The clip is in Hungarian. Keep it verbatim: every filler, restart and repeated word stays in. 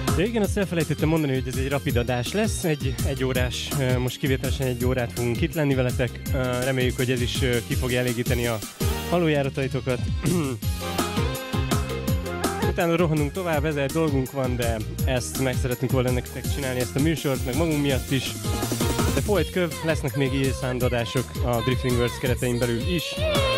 De igen, azt elfelejtettem mondani, hogy ez egy rapid adás lesz, egy, egy órás, most kivételesen egy órát fogunk itt lenni veletek. Reméljük, hogy ez is ki fogja elégíteni a halójárataitokat. Utána rohanunk tovább, ezer dolgunk van, de ezt meg szeretnénk volna nektek csinálni, ezt a műsort, meg magunk miatt is. De folyt köv, lesznek még élszándadások a Drifting Worlds keretein belül is.